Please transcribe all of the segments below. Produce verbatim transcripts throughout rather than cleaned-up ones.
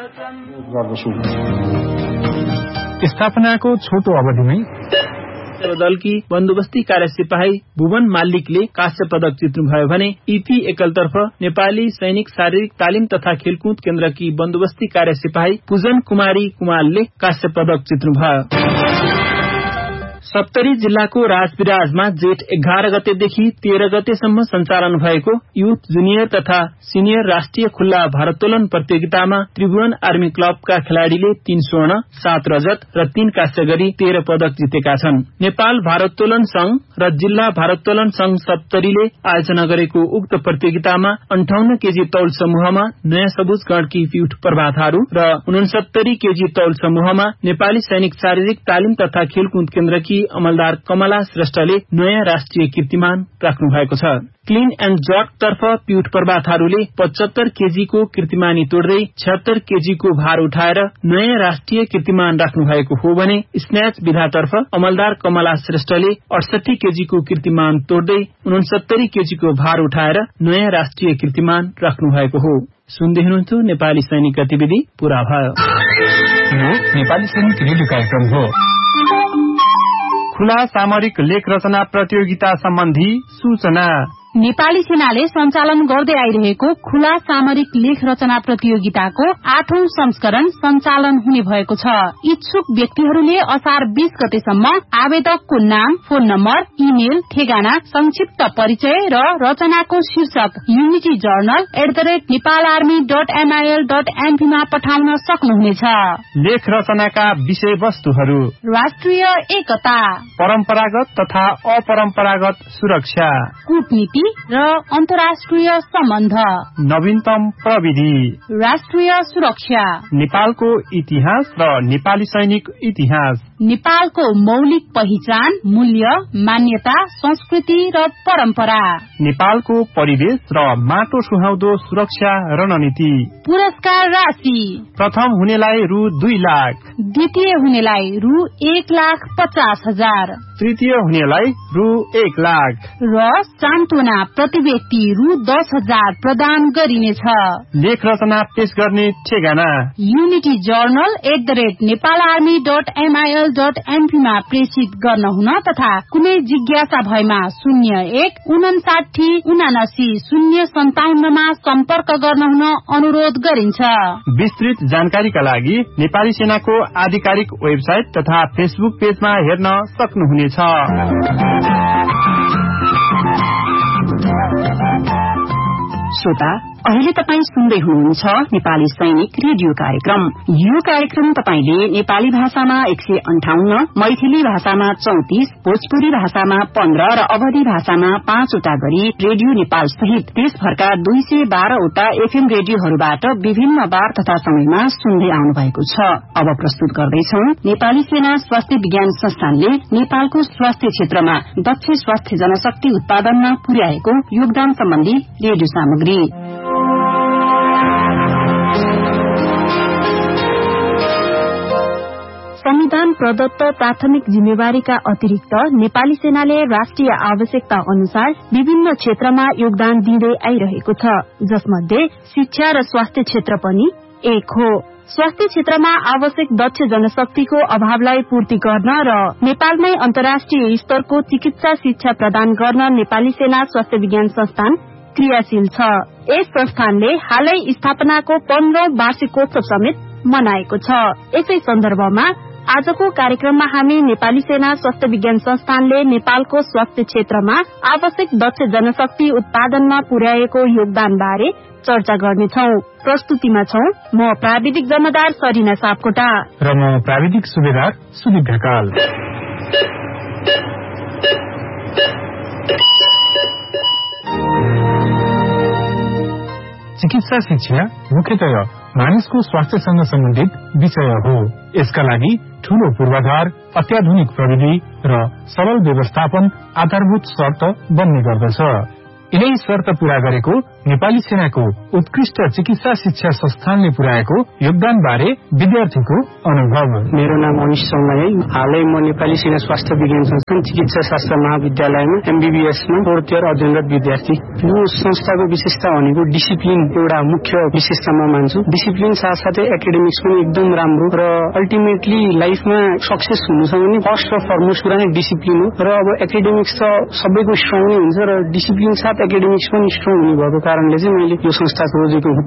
स्थापनाको छोटो अवधिमै दलकी बन्दोबस्ती कार्य सिपाही भुवन मालिकले काँस्य पदक जित्नुभयो भने इपी एकलतर्फ नेपाली सैनिक शारीरिक तालिम तथा खेलकुद केन्द्रकी बन्दोबस्ती कार्य सिपाही पूजन कुमारी कुमारले काँस्य पदक जित्नुभयो। सप्तरी जिल्लाको राजविराजमा जेठ एघार गतेदेखि तेह्र गतेसम्म सञ्चालन भएको युथ जुनियर तथा सिनियर राष्ट्रिय खुल्ला भारोत्तोलन प्रतियोगितामा त्रिभुवन आर्मी क्लबका खेलाड़ीले तीन स्वर्ण सात रजत र तीन काँस्य गरी तेह्र पदक जितेका छन्। नेपाल भारोत्तोलन संघ र जिल्ला भारोत्तोलन संघ सप्तरीले आयोजना गरेको उक्त प्रतियोगितामा अन्ठाउन्न केजी तौल समूहमा नयाँ सबुज गणकी पीठ प्रभा थारू र उनसत्तरी केजी तौल समूहमा नेपाली सैनिक शारीरिक तालिम तथा खेलकुद केन्द्रकी अमलदार कमला श्रेष्ठले नयाँ राष्ट्रिय कीर्तिमान राख्नु भएको छ। क्लीन एण्ड जर्क तर्फ पीठ प्रभा थारूले पचहत्तर केजीको कीर्तिमानी तोड्दै छिहत्तर केजीको भार उठाएर नयाँ राष्ट्रिय कीर्तिमान राख्नु भएको हो भने स्न्याच विधातर्फ अमलदार कमला श्रेष्ठले अडसठी केजीको कीर्तिमान तोड्दै उनसत्तरी केजीको भार उठाएर नयाँ राष्ट्रिय कीर्तिमान राख्नु भएको हो। सुन्दै हुनुहुन्थ्यो नेपाली सैनिक गतिविधि पूरा भयो। नेपाली सैनिक रेडियो कार्यक्रम हो। खुला सामरिक लेख रचना प्रतियोगिता सम्बन्धी सूचना। नेपाली सेनाले सञ्चालन गर्दै आइरहेको खुला सामरिक लेख रचना प्रतियोगिताको आठौं संस्करण सञ्चालन हुने भएको छ। इच्छुक व्यक्तिहरूले असार बीस गतेसम्म आवेदकको नाम, फोन नम्बर, इमेल, ठेगाना, संक्षिप्त परिचय र रचनाको शीर्षक unity journal at the rate Nepal army dot एनआईएल dot एनपीमा पठाउन सक्नुहुनेछ। लेख रचनाका विषय वस्तुहरू: राष्ट्रिय एकता, परम्परागत तथा अपरम्परागत सुरक्षा, कूटनीति र अन्तर्राष्ट्रिय सम्बन्ध, नवीनतम प्रविधि, राष्ट्रिय सुरक्षा, नेपालको इतिहास र नेपाली सैनिक इतिहास, नेपालको मौलिक पहिचान, मूल्य, मान्यता, संस्कृति र परम्परा, नेपालको परिवेश र माटो सुहाउँदो सुरक्षा रणनीति। पुरस्कार राशि: प्रथम हुनेलाई रु दुई लाख, द्वितीय हुनेलाई रु एक लाख पचास हजार, तृतीय हुनेलाई रु एक लाख र सान्त्वना प्रति व्यक्ति रु दस हजार प्रदान गरिनेछ। लेख रचना पेश गर्ने ठेगाना: unity journal at the rate Nepal army dot एनआईएल dot एनपीमा प्रेषित गर्न हुन तथा कुनै जिज्ञासा भएमा शून्य एक उनासाठी उनासी शून्य सन्ताउन्नमा सम्पर्क गर्न हुन अनुरोध गरिन्छ। विस्तृत जानकारीका लागि नेपाली सेनाको आधिकारिक वेबसाइट तथा फेसबुक पेजमा हेर्न सक्नुहुनेछ। श्रोता, अहिले तपाई सुन्दै हुनुहुन्छ नेपाली सैनिक रेडियो कार्यक्रम। यो कार्यक्रम तपाईले नेपाली भाषामा एक सय अन्ठाउन्न, मैथिली भाषामा चौतिस, भोजपुरी भाषामा पन्ध्र र अवधी भाषामा पाँचवटा गरी रेडियो नेपाल सहित देशभरका दुई सय बाह्रवटा एफएम रेडियोहरूबाट विभिन्न बार तथा समयमा सुन्दै आउनु भएको छ। अब प्रस्तुत गर्दैछौ नेपाली सेना स्वास्थ्य विज्ञान संस्थानले नेपालको स्वास्थ्य क्षेत्रमा दक्ष स्वास्थ्य जनशक्ति उत्पादनमा पुर्याएको योगदान सम्बन्धी रेडियो सामग्री। संविधान प्रदत्त प्राथमिक जिम्मेवारीका अतिरिक्त नेपाली सेनाले राष्ट्रिय आवश्यकता अनुसार विभिन्न क्षेत्रमा योगदान दिँदै आइरहेको छ, जसमध्ये शिक्षा र स्वास्थ्य क्षेत्र पनि एक हो। स्वास्थ्य क्षेत्रमा आवश्यक दक्ष जनशक्तिको अभावलाई पूर्ति गर्न र नेपालमै अन्तर्राष्ट्रिय स्तरको चिकित्सा शिक्षा प्रदान गर्न नेपाली सेना स्वास्थ्य विज्ञान संस्थान क्रियाशील छ। यस संस्थानले हालै स्थापनाको पन्ध्रौं वार्षिकोत्सव समेत मनाएको छ। यसै सन्दर्भमा आजको कार्यक्रममा हामी नेपाली सेना स्वास्थ्य विज्ञान संस्थानले नेपालको स्वास्थ्य क्षेत्रमा आवश्यक दक्ष जनशक्ति उत्पादनमा पुर्याएको योगदान बारे चर्चा गर्नेछौ। प्रस्तुतिमा छौं म प्राविधिक जमदार सरिना सापकोटा र म प्राविधिक सुबेदार सुदीप ढकाल। चिकित्सा शिक्षा मुख्यतया मानिसको स्वास्थ्यसँग सम्बन्धित विषय हो। यसका लागि ठूलो पूर्वाधार, अत्याधुनिक प्रविधि र सरल व्यवस्थापन आधारभूत शर्त बन्ने गर्दछ। यिनै शर्त पूरा गरेको नेपाली सेनाको उत्कृष्ट चिकित्सा शिक्षा संस्थानले पुर्याएको योगदान बारे विद्यार्थीको अनुभव। मेरो नाम अनिश चौलाही। हालै म नेपाली सेना स्वास्थ्य विज्ञान संस्थान चिकित्सा शास्त्र महाविद्यालयमा एमबीबीएसमा फोर्थ इयर अध्ययनरत विद्यार्थी। यो संस्थाको विशेषता भनेको डिसिप्लिन एउटा मुख्य विशेषता म मान्छु। डिसिप्लिन साथसाथै एकाडेमिक्स पनि एकदम राम्रो र अल्टिमेटली लाइफमा सक्सेस हुनु छ भने फर्स्ट र फरमोस्ट कुरा नै डिसिप्लिन हो। र अब एकाडेमिक्स त सबैको स्ट्रङ नै हुन्छ र डिसिप्लिन साथ एकाडेमिक्स पनि स्ट्रङ हुने भएको कारणले चाहिँ मैले यो संस्था खोजेको हुँ।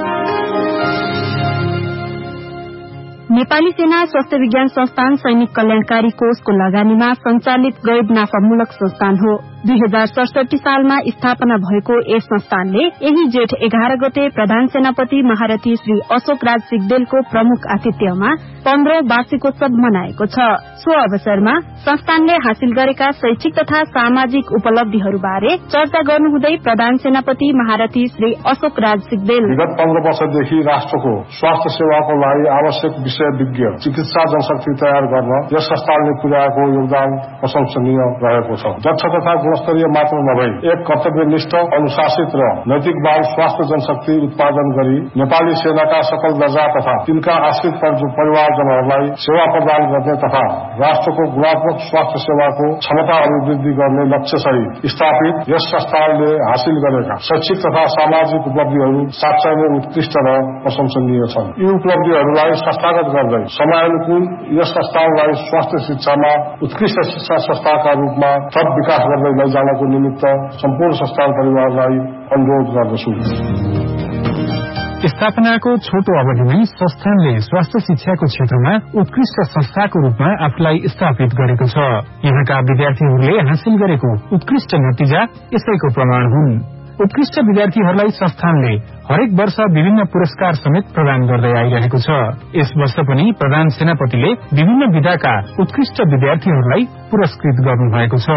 नेपाली सेना स्वास्थ्य विज्ञान संस्थान सैनिक कल्याणकारी कोषको लगानीमा सञ्चालित गैर नाफामूलक संस्थान हो। दुई हजार सडसठी सालमा स्थापना भएको यस संस्थानले यही जेठ एघार गते प्रधान सेनापति महारथी श्री अशोक राज सिग्देलको प्रमुख आतिथ्यमा पन्ध्रौं वार्षिकोत्सव मनाएको छ। सो अवसरमा संस्थानले हासिल गरेका शैक्षिक तथा सामाजिक उपलब्धिहरूबारे चर्चा गर्नुहुँदै प्रधान सेनापति महारथी श्री अशोक राज सिग्देल विगत पन्ध्र वर्षदेखि राष्ट्रको स्वास्थ्य सेवाको लागि आवश्यक विषय विज्ञ चिकित्सा जनशक्ति तयार गर्न यस संस्थानले पुर्याएको योगदान प्रशंसनीय रहेको छ। दक्ष तथा गुणस्तरीय मात्र नभई एक कर्तव्यनिष्ठ अनुशासित र नैतिकवान स्वास्थ्य जनशक्ति उत्पादन गरी नेपाली सेनाका सकल दर्जा तथा तिनका आश्रित परिवारजनहरूलाई सेवा प्रदान गर्ने तथा राष्ट्रको गुणात्मक स्वास्थ्य सेवाको क्षमता अभिवृद्धि गर्ने लक्ष्य सहित स्थापित यस संस्थानले हासिल गरेका शैक्षिक तथा सामाजिक उपलब्धिहरू साँच्चै नै उत्कृष्ट र प्रशंसनीय छन्। यी उपलब्धिहरूलाई संस्थागत गर्दै समयानुकूल यस संस्थानलाई स्वास्थ्य शिक्षामा उत्कृष्ट शिक्षा संस्थाका रूपमा थप विकास गर्दै लैजानको निमित्त सम्पूर्ण संस्थान परिवारलाई अनुरोध गर्दछु। स्थापनाको छोटो अवधिमै संस्थानले स्वास्थ्य शिक्षाको क्षेत्रमा उत्कृष्ट संस्थाको रूपमा आफूलाई स्थापित गरेको छ। यहाँका विद्यार्थीहरूले हासिल गरेको उत्कृष्ट नतिजा यसैको प्रमाण हुन्। उत्कृष्ट विद्यार्थीहरूलाई संस्थानले हरेक वर्ष विभिन्न पुरस्कार समेत प्रदान गर्दै आइरहेको छ। यस वर्ष पनि प्रधान सेनापतिले विभिन्न विधाका उत्कृष्ट विद्यार्थीहरूलाई पुरस्कृत गर्नुभएको छ।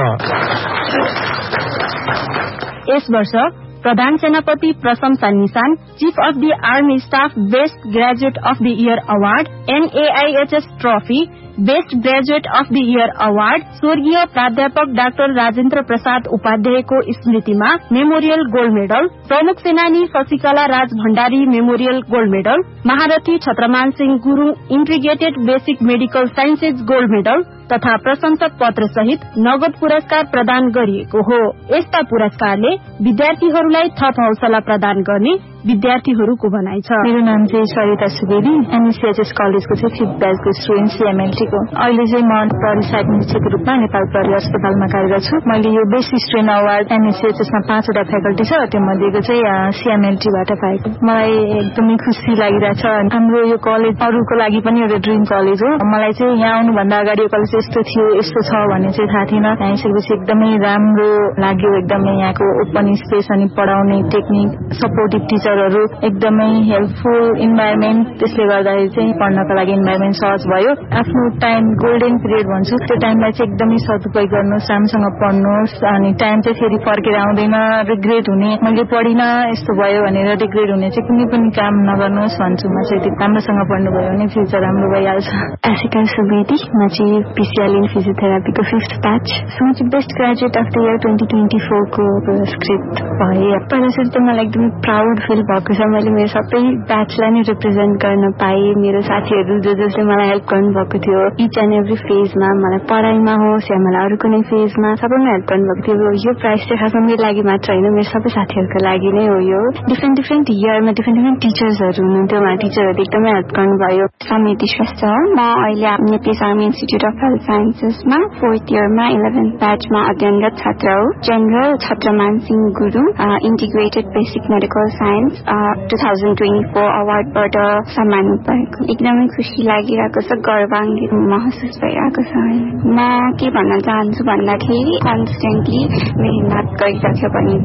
यस वर्ष प्रधान सेनापति प्रशंसा निशान, chief of the army staff best graduate of the year award, एनएआईएचएस trophy, best graduate of the year award, स्वर्गीय प्राध्यापक डाक्टर राजेन्द्र प्रसाद उपाध्यायको स्मृतिमा मेमोरियल गोल्ड मेडल, प्रमुख सेनानी शशिकला राज भण्डारी मेमोरियल गोल्ड मेडल, महारथी Chhatraman Singh Gurung integrated basic medical sciences gold medal तथा प्रशंसक पत्र सहित नगद पुरस्कार प्रदान गरिएको हो। यस्ता पुरस्कारले विद्यार्थीहरूलाई थप हौसला प्रदान गर्ने विद्यार्थीहरूको भनाइ छ। मेरो नाम चाहिँ सरिता सुवेदी, एनएससीएचएस कलेजको चाहिँ फिफ्थ ब्याचको स्टुडेन्ट सीएमएलटी को। अहिले चाहिँ म प्रहरी सहायक निरीक्षकको रूपमा नेपाल प्रहरी अस्पतालमा कार्यरत छु। मैले यो बेस्ट स्टुडेन्ट अवार्ड एनएससीएचएसमा पाँचवटा फ्याकल्टी छ, त्यो मध्येको चाहिँ सीएमएलटीबाट पाएको। मलाई एकदमै खुसी लागिरहेछ। हाम्रो यो कलेज अरूको लागि पनि एउटा ड्रिम कलेज हो। मलाई चाहिँ यहाँ आउनुभन्दा अगाडि यो कलेज यस्तो थियो यस्तो छ भन्ने चाहिँ थाहा थिएन। यहाँ आइसकेपछि एकदमै राम्रो लाग्यो। एकदमै यहाँको ओपन स्पेस अनि पढाउने टेक्निक, सपोर्टिभ टिचरहरू, एकदमै हेल्पफुल इन्भाइरोमेन्ट, त्यसले गर्दाखेरि चाहिँ पढ्नको लागि इन्भाइरोमेन्ट सहज भयो। आफ्नो टाइम गोल्डन पिरियड भन्छु, त्यो टाइमलाई चाहिँ एकदमै सदुपयोग गर्नुहोस्, राम्रोसँग पढ्नुहोस्। अनि टाइम चाहिँ फेरि फर्केर आउँदैन, रिग्रेट हुने मैले पढिनँ यस्तो भयो भनेर रिग्रेट हुने चाहिँ कुनै पनि काम नगर्नुहोस् भन्छु म चाहिँ। राम्रोसँग पढ्नुभयो भने फ्युचर राम्रो भइहाल्छ। आशिका सुवेदी, म चाहिँ PCL in फिजियोथेरापीको fifth batch. So म चाहिँ best graduate of the year twenty twenty फोरको पुरस्कृत भए। पहिला सुरु त मलाई एकदमै प्राउड फिल भएको छ। मैले मेरो सबै ब्याचलाई नै रिप्रेजेन्ट गर्न पाएँ। मेरो साथीहरू जो जसले मलाई हेल्प गर्नुभएको थियो इच एन्ड एभ्री फेजमा, मलाई पढाइमा होस् या मलाई अरू कुनै फेजमा सबैमा हेल्प गर्नुभएको थियो। यो प्राइज चाहिँ खासमा मेरो लागि मात्र होइन, मेरो सबै साथीहरूको लागि नै हो। यो डिफ्रेन्ट डिफ्रेन्ट इयरमा डिफ्रेन्ट डिफ्रेन्ट टिचर्सहरू हुनुहुन्थ्यो, उहाँ टिचरहरूले एकदमै हेल्प गर्नुभयो। समिति श्रेष्ठ हो। म अहिले Nepali army institute of health साइन्सेसमा fourth इयरमा इलेभेन्थ ब्याचमा अध्ययनरत छात्र हो। General Chhatraman Singh Gurung integrated basic medical science two thousand twenty four अवार्डबाट सम्मानित भएको। एकदमै खुसी लागिरहेको छ, गर्वान्वित महसुस भइरहेको छ। म के भन्न चाहन्छु भन्दाखेरि कन्सिस्टेन्टली मेहनत गरिराख्यो भने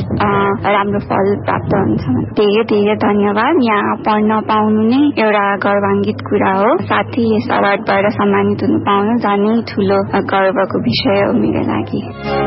चाहिँ राम्रो फल प्राप्त हुन्छ। धेरै धेरै धन्यवाद। यहाँ पढ्न पाउनु नै एउटा गर्वान्वित कुरा हो। साथै यस अवार्डबाट सम्मानित हुनु पाउनु झनै ठूलो गर्वको विषय हो मेरो लागि।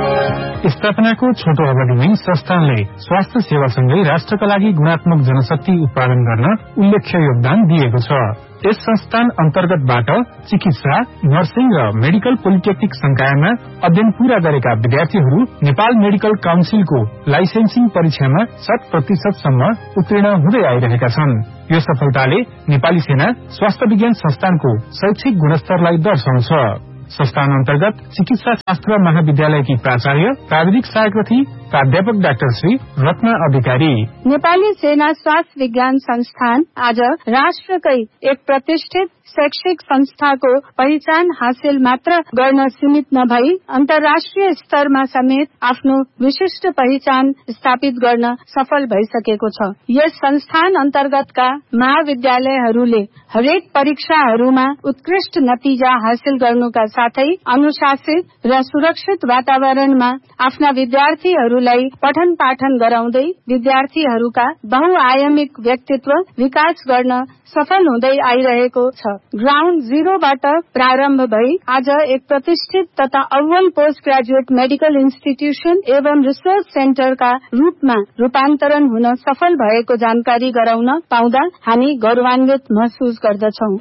स्थापनाको छोटो अवधिमै संस्थानले स्वास्थ्य सेवासँगै राष्ट्रका लागि गुणात्मक जनशक्ति उत्पादन गर्न उल्लेख्य योगदान दिएको छ। यस संस्थान अन्तर्गतबाट चिकित्सा, नर्सिङ र मेडिकल पोलिटेक्निक संकायमा अध्ययन पूरा गरेका विद्यार्थीहरू नेपाल मेडिकल काउन्सिलको लाइसेन्सिङ परीक्षामा शत प्रतिशतसम्म उत्तीर्ण हुँदै आइरहेका छन्। यो सफलताले नेपाली सेना स्वास्थ्य विज्ञान संस्थानको शैक्षिक गुणस्तरलाई दर्शाउँछ। संस्थान अन्तर्गत चिकित्सा शास्त्र महाविद्यालयकी प्राचार्य प्राविधिक सहायक प्राध्यापक डाक्टर श्री रत्ना अधिकारी। नेपाली सेना स्वास्थ्य विज्ञान संस्थान आज राष्ट्रकै एक प्रतिष्ठित शैक्षिक संस्थाको पहिचान हासिल मात्र गर्न सीमित नभई अन्तर्राष्ट्रिय स्तरमा समेत आफ्नो विशिष्ट पहिचान स्थापित गर्न सफल भइसकेको छ। यस संस्थान अन्तर्गतका महाविद्यालयहरूले हरेक परीक्षाहरूमा उत्कृष्ट नतिजा हासिल गर्नुका साथै अनुशासित र सुरक्षित वातावरणमा आफ्ना विद्यार्थीहरूलाई पठन पाठन गराउँदै विद्यार्थीहरूका बहुआयामिक व्यक्तित्व विकास गर्न सफल हुँदै आइरहेको छ। ग्राउण्ड जीरोबाट प्रारम्भ भई आज एक प्रतिष्ठित तथा अव्वल पोस्ट ग्रेजुएट मेडिकल इन्स्टिट्युसन एवं रिसर्च सेन्टरका रूपमा रूपान्तरण हुन सफल भएको जानकारी गराउन पाउँदा हामी गौरवान्वित महसुस गर्दछौं।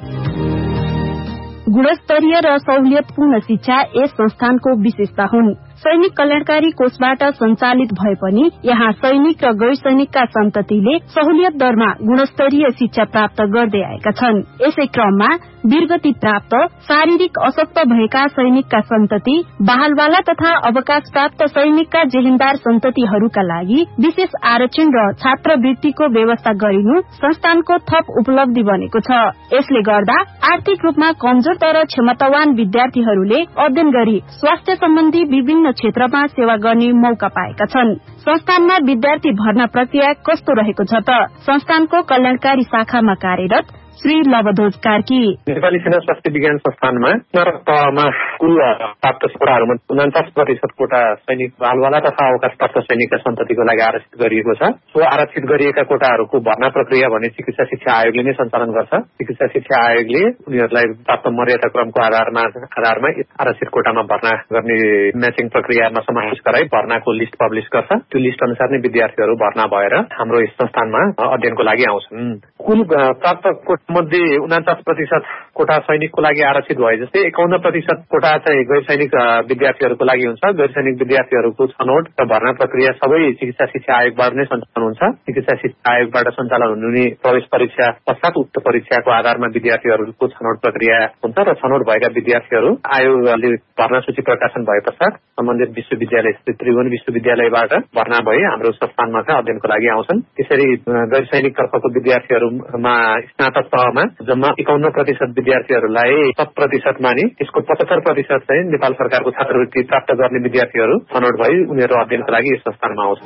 गुणस्तरीय र सहुलियतपूर्ण शिक्षा यस संस्थानको विशेषता हुन्। सैनिक कल्याणकारी कोषबाट संचालित भए पनि यहाँ सैनिक र गैर सैनिकका सन्ततिले सहुलियत दरमा गुणस्तरीय शिक्षा प्राप्त गर्दै आएका छन्। यसै क्रममा वीरगति प्राप्त शारीरिक अशक्त भएका सैनिकका सन्तति, बहालवाला तथा अवकाश प्राप्त सैनिकका जेहेन्दार सन्ततिहरूका लागि विशेष आरक्षण र छात्रवृत्तिको व्यवस्था गरिनु संस्थानको थप उपलब्धि बनेको छ। यसले गर्दा आर्थिक रूपमा कमजोर तर क्षमतावान विद्यार्थीहरूले अध्ययन गरी स्वास्थ्य सम्बन्धी विभिन्न क्षेत्रमा सेवा गर्ने मौका पाएका छन्। संस्थानमा विद्यार्थी भर्ना प्रक्रिया कस्तो रहेको छ त? संस्थानको कल्याणकारी शाखामा कार्यरत श्री लवध्वज कार्की। नेपाली सेना स्वास्थ्य विज्ञान संस्थानमा स्नातक तहमा कुल प्राप्त कोटाहरूमा उन्चास प्रतिशत कोटा सैनिक, बालवाला तथा अवकाश प्राप्त सैनिकका सन्ततिको लागि आरक्षित गरिएको छ। सो आरक्षित गरिएका कोटाहरूको भर्ना प्रक्रिया भने चिकित्सा शिक्षा आयोगले नै सञ्चालन गर्छ। चिकित्सा शिक्षा आयोगले उनीहरूलाई प्राप्त मर्यादा क्रमको आधारमा आधारमा आरक्षित कोटामा भर्ना गर्ने म्याचिङ प्रक्रियामा समावेश गराई भर्नाको लिस्ट पब्लिस गर्छ। त्यो लिस्ट अनुसार नै विद्यार्थीहरू भर्ना भएर हाम्रो यस संस्थानमा अध्ययनको लागि आउँछन्। कुल प्राप्त मध्ये उन्चास प्रतिशत कोटा सैनिकको लागि आरक्षित भए जस्तै एकाउन्न प्रतिशत कोटा चाहिँ गैर सैनिक विद्यार्थीहरूको लागि हुन्छ। गैर सैनिक विद्यार्थीहरूको छनौट र भर्ना प्रक्रिया सबै चिकित्सा शिक्षा आयोगबाट नै सञ्चालन हुन्छ। चिकित्सा शिक्षा आयोगबाट सञ्चालन हुने प्रवेश परीक्षा पश्चात उक्त परीक्षाको आधारमा विद्यार्थीहरूको छनौट प्रक्रिया हुन्छ र छनौट भएका विद्यार्थीहरू आयोगले भर्ना सूची प्रकाशन भए पश्चात सम्बन्धित विश्वविद्यालय स्थित त्रिभुवन विश्वविद्यालयबाट भर्ना भए हाम्रो संस्थानमा चाहिँ अध्ययनको लागि आउँछन्। त्यसरी गैर सैनिक तर्फको विद्यार्थीहरूमा स्नातक तहमा जम्मा एकाउन्न प्रतिशत विद्यार्थीहरूलाई शत प्रतिशत मानि यसको पचहत्तर प्रतिशत चाहिँ नेपाल सरकारको छात्रवृत्ति प्राप्त गर्ने विद्यार्थीहरू छनौट भई उनीहरू अध्ययनको लागि यस संस्थानमा आउँछन्।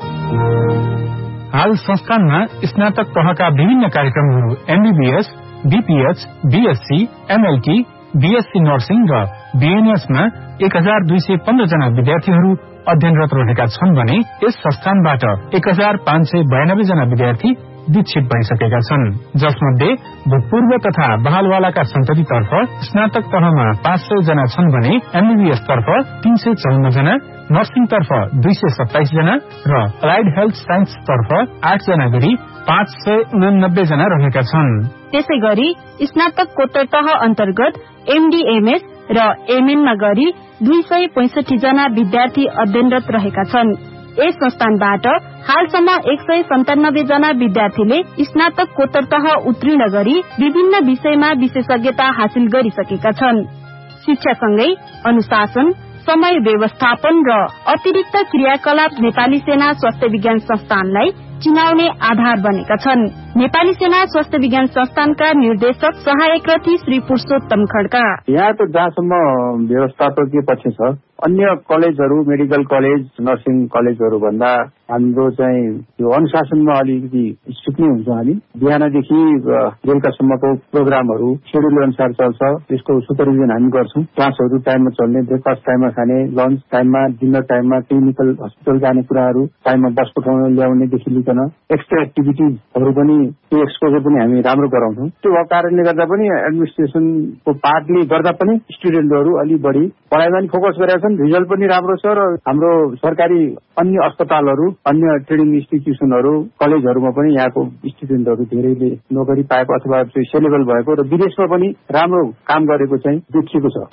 हाल संस्थानमा स्नातक तहका विभिन्न कार्यक्रमहरू MBBS, BPH, BSc, MLT, BSc nursing र बीएनएसमा एक हजार दुई सय पन्ध्र जना विद्यार्थीहरू अध्ययनरत रहेका छन् भने यस संस्थानबाट एक हजार पाँच सय बयानब्बे जना विद्यार्थी दीक्षित भइसकेका छन्, जसमध्ये भूतपूर्व तथा बहालवालाका सन्ततितर्फ स्नातक तहमा पाँच सय जना छन् भने एमबीबीएस तर्फ तीन सय चौन्न जना, नर्सिङ तर्फ दुई सय सत्ताइस जना र अलाइड हेल्थ साइन्स तर्फ आठ जना गरी पाँच सय उनानब्बे जना रहेका छन्। त्यसै गरी स्नातकोत्तर तह अन्तर्गत एमडीएमएस र एमएनमा गरी दुई सय पैंसठी जना विद्यार्थी अध्ययनरत रहेका छन्। यस संस्थानबाट हालसम्म एक सय सन्तानब्बे जना विद्यार्थीले स्नातकोत्तर तह उत्तीर्ण गरी विभिन्न विषयमा विशेषज्ञता हासिल गरिसकेका छन्। शिक्षासँगै अनुशासन, समय व्यवस्थापन र अतिरिक्त क्रियाकलाप नेपाली सेना स्वास्थ्य विज्ञान संस्थानलाई चिनाउने आधार बनेका छन्। नेपाली सेना स्वास्थ्य विज्ञान संस्थानका निर्देशक सहायक रथी श्री पुरुषोत्तम खड्का। यहाँको जहाँसम्म व्यवस्थापकीय पक्ष छ, अन्य कलेजहरू, मेडिकल कलेज, नर्सिङ कलेजहरू भन्दा हाम्रो चाहिँ यो अनुशासनमा अलिकति स्ट्रिक्ट नै हुन्छ। हामी बिहानदेखि बेलुकासम्मको प्रोग्रामहरू सेड्युल अनुसार चल्छ, त्यसको सुपरभिजन हामी गर्छौँ। क्लासहरू टाइममा चल्ने, ब्रेकफास्ट टाइममा खाने, लन्च टाइममा, डिनर टाइममा, क्लिनिकल हस्पिटल जाने कुराहरू टाइममा बस पठाउन ल्याउनेदेखि लिकन एक्स्ट्रा एक्टिभिटिजहरू पनि त्यो एक्सपोजर पनि हामी राम्रो गराउँछौँ। त्यो भएको कारणले गर्दा पनि एडमिनिस्ट्रेसनको पार्टले गर्दा पनि स्टुडेन्टहरू अलि बढी पढाइमा पनि फोकस गरेका छन्। रिजल्ट पनि राम्रो छ र हाम्रो सरकारी अन्य अस्पतालहरू, अन्य ट्रेनिङ इन्स्टिट्युसनहरू, कलेजहरूमा पनि यहाँको स्टुडेन्टहरू धेरैले नोकरी पाएको अथवा सेलेबल भएको र विदेशमा पनि राम्रो काम गरेको चाहिँ देखिएको छ।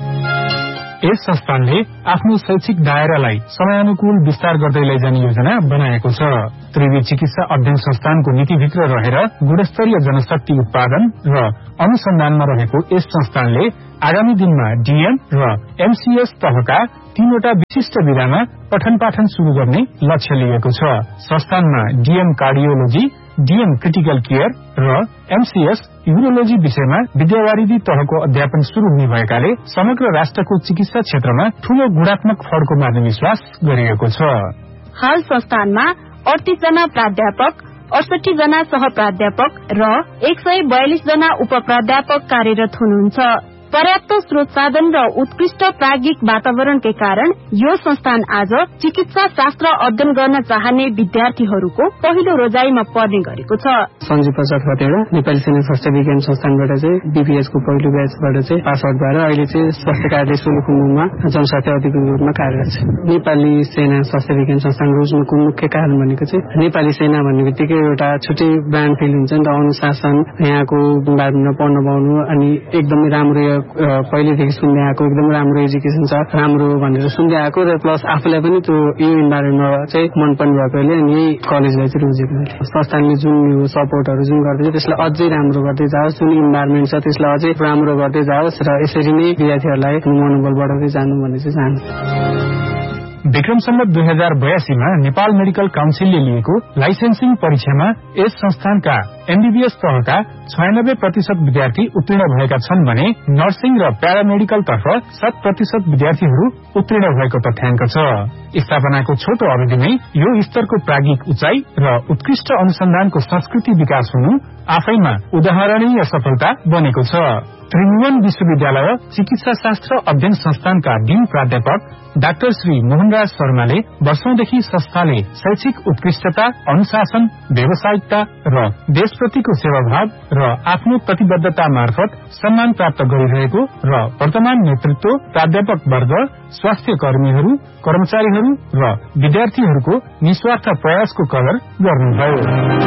यस संस्थानले आफ्नो शैक्षिक दायरालाई समयानुकूल विस्तार गर्दै लैजाने योजना बनाएको छ। त्रिवी चिकित्सा अध्ययन संस्थानको नीतिभित्र रहेर गुणस्तरीय जनशक्ति उत्पादन र अनुसन्धानमा रहेको यस संस्थानले आगामी दिनमा डीएम र एमसीएस तहका तीनवटा विशिष्ट विधामा पठन पाठन शुरू गर्ने लक्ष्य लिएको छ। संस्थानमा DM cardiology, DM critical care र एमसीएस यूरोलोजी विषयमा विद्यावारिधी तहको अध्यापन शुरू हुने भएकाले समग्र राष्ट्रको चिकित्सा क्षेत्रमा ठूलो गुणात्मक फड्को मार्ने विश्वास गरिएको छ। हाल संस्थानमा अडतीस जना प्राध्यापक, अडसठी जना सह प्राध्यापक र एक सय बयालिस जना उप प्राध्यापक कार्यरत हुनुहुन्छ। पर्याप्त स्रोत साधन र उत्कृष्ट प्राज्ञिक वातावरणकै कारण यो संस्थान आज चिकित्सा शास्त्र अध्ययन गर्न चाहने विद्यार्थीहरूको पहिलो रोजाइमा पर्ने गरेको छ। सञ्जीव प्रसाद खतेडा नेपाली सेना स्वास्थ्य विज्ञान संस्थानबाट चाहिँ बीपीएस को पहिलो ब्याचबाट चाहिँ पास आउट भएर अहिले चाहिँ स्वास्थ्य कार्यालय सोलुखुम्बुमा जनस्वास्थ्य अधिकृतको रूपमा कार्यरत छ। नेपाली सेना स्वास्थ्य विज्ञान संस्थान रोज्नुको मुख्य कारण भनेको चाहिँ नेपाली सेना भन्ने बित्तिकै एउटा छुट्टै ब्रान्ड फिल हुन्छ नि त, अनुशासन, यहाँको इन्भाइरोमेन्टमा पढ्न पाउनु अनि एकदमै राम्रो पहिलेदेखि सुन्दै आएको एकदम राम्रो एजुकेसन छ, राम्रो भनेर सुन्दै आएको र प्लस आफूलाई पनि त्यो यो इन्भाइरोमेन्टमा चाहिँ मन पनि भएकोले अनि यही कलेजलाई चाहिँ रोजेको। संस्थानले जुन यो सपोर्टहरू जुन गर्दैछ त्यसलाई अझै राम्रो गर्दै जाओस्, जुन इन्भाइरोमेन्ट छ त्यसलाई अझै राम्रो गर्दै जाओस् र यसरी नै विद्यार्थीहरूलाई मनोबल बढाउँदै जानु भन्ने चाहिँ चाहन्छु। विक्रम सम्वत दुई हजार बयासीमा नेपाल मेडिकल काउन्सिलले लिएको लाइसेन्सिङ परीक्षामा यस संस्थानका एमबीबीएस तहका छयानब्बे प्रतिशत विद्यार्थी उत्तीर्ण भएका छन् भने नर्सिङ र प्यारामेडिकल तर्फ शत प्रतिशत विद्यार्थीहरू उत्तीर्ण भएको तथ्याङ्क छ। स्थापनाको छोटो अवधिमै यो स्तरको प्राज्ञिक उचाइ र उत्कृष्ट अनुसन्धानको संस्कृति विकास हुनु आफैमा उदाहरणीय सफलता बनेको छ। त्रिभुवन विश्वविद्यालय चिकित्सा शास्त्र अध्ययन संस्थानका डीन प्राध्यापक डाक्टर श्री मोहनराज शर्माले वर्षौंदेखि संस्थाले शैक्षिक उत्कृष्टता, अनुशासन, व्यावसायिकता र देशप्रतिको सेवाभाव र आफ्नो प्रतिबद्धता मार्फत सम्मान प्राप्त गरिरहेको र वर्तमान नेतृत्व, प्राध्यापक वर्ग, स्वास्थ्य कर्मीहरू, कर्मचारीहरू र विद्यार्थीहरूको निस्वार्थ प्रयासको कदर गर्नुभयो।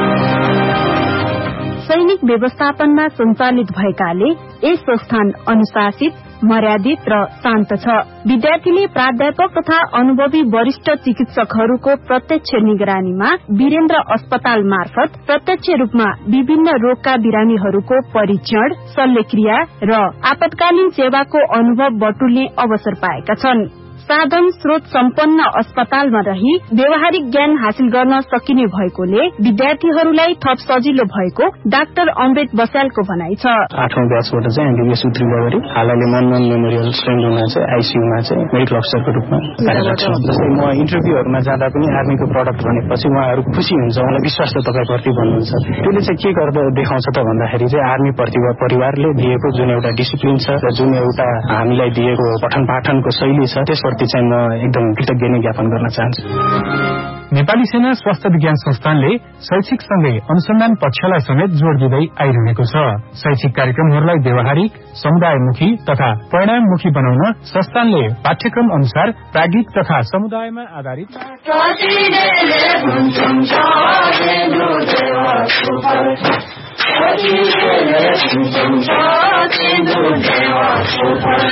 सैनिक व्यवस्थापनमा सञ्चालित भएकाले यस संस्थान अनुशासित, मर्यादित र शान्त छ। विद्यार्थीले प्राध्यापक तथा अनुभवी वरिष्ठ चिकित्सकहरूको प्रत्यक्ष निगरानीमा वीरेन्द्र अस्पताल मार्फत प्रत्यक्ष रूपमा विभिन्न रोगका बिरामीहरूको परीक्षण, शल्यक्रिया र आपतकालीन सेवाको अनुभव बटुल्ने अवसर पाएका छन्। साधन स्रोत सम्पन्न अस्पतालमा रही व्यावहारिक ज्ञान हासिल गर्न सकिने भएकोले विद्यार्थीहरूलाई थप सजिलो भएको डाक्टर अमृत बस्यालको भनाइ छ। आठौं ब्याचबाट चाहिँ एमबीबीएस उत्तीर्ण गरी हालैले मनमोहन मेमोरियल सेन्टरमा चाहिँ आईसीयूमा चाहिँ मेडिकल अफिसरको रूपमा कार्यरत छु। जस्तै म इन्टरभ्यूहरूमा जाँदा पनि आर्मीको प्रडक्ट भनेपछि उहाँहरू खुसी हुन्छ, उहाँलाई विश्वास त तपाईँप्रति भन्नुहुन्छ। त्यसले चाहिँ के गर्दा देखाउँछ त भन्दाखेरि चाहिँ आर्मी परिवारले दिएको जुन एउटा डिसिप्लिन छ र जुन एउटा हामीलाई दिएको पठन पाठनको शैली छ त्यसप्रति चाहिँ म एकदम कृतज्ञता ज्ञापन गर्न चाहन्छु। नेपाली सेना स्वास्थ्य विज्ञान संस्थानले शैक्षिक सँगै अनुसन्धान पक्षलाई समेत जोड़ दिँदै आइरहेको छ। शैक्षिक कार्यक्रमहरूलाई व्यवहारिक, समुदायमुखी तथा परिणाममुखी बनाउन संस्थानले पाठ्यक्रम अनुसार प्राज्ञिक तथा समुदायमा आधारित